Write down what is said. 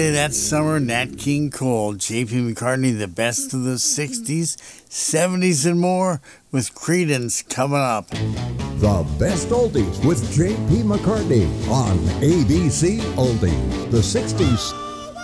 That summer, Nat King Cole, J.P. McCartney, the best of the 60s, 70s, and more, with Creedence coming up. The Best Oldies with J.P. McCartney on ABC Oldies. The 60s